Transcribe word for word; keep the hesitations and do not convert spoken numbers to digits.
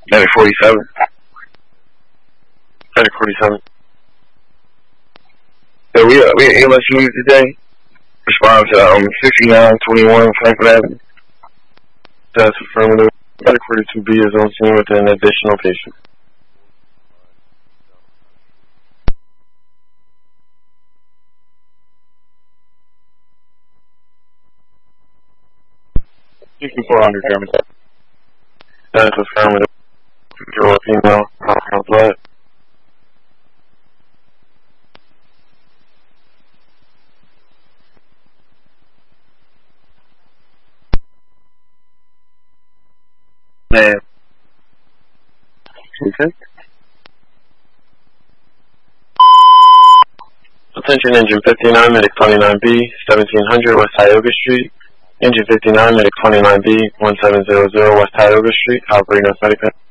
Medic forty-seven. Medic forty-seven. Yeah, we uh, we at A L S U today. Respond to um sixty-nine twenty-one Franklin Avenue. That's affirmative. Medic forty-two B is on scene with an additional patient. sixty-four hundred German. That's affirmative. Girl, female, no blood. Man. Okay. Attention, engine fifty-nine, medic twenty-nine B, seventeen hundred West Tioga Street. Engine fifty-nine, medic twenty-nine B, one seven zero zero West Tioga Street, operating as medic.